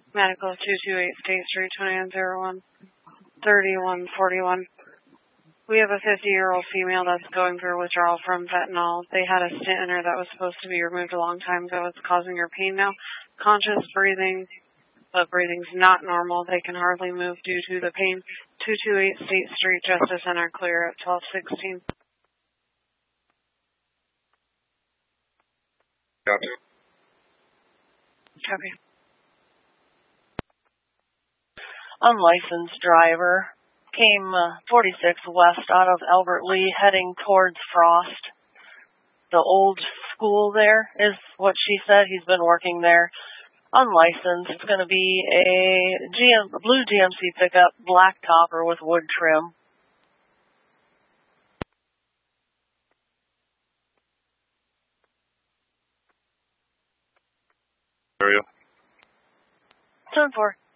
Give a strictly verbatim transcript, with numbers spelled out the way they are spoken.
Medical two two eight State Street, twenty-nine oh one, thirty-one forty-one. We have a fifty-year-old female that's going through withdrawal from fentanyl. They had a stent in her that was supposed to be removed a long time ago. It's causing her pain now. Conscious breathing, but breathing's not normal. They can hardly move due to the pain. two two eight State Street, Justice Center, clear at twelve sixteen. Copy. Copy. Unlicensed driver came uh, forty-six west out of Albert Lee heading towards Frost. The old school there is what she said. He's been working there. Unlicensed. It's going to be a G M, a blue G M C pickup, black topper with wood trim. Area. ten four.